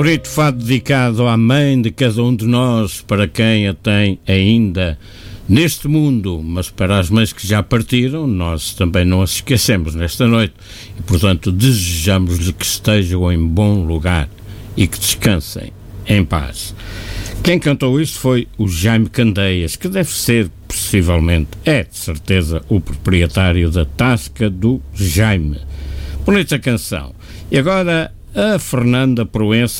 Bonito fado dedicado à mãe de cada um de nós, para quem a tem ainda neste mundo, mas para as mães que já partiram, nós também não as esquecemos nesta noite e, portanto, desejamos-lhe que estejam em bom lugar e que descansem em paz. Quem cantou isto foi o Jaime Candeias, que deve ser, possivelmente, de certeza, o proprietário da Tasca do Jaime. Bonita canção. E agora a Fernanda Proença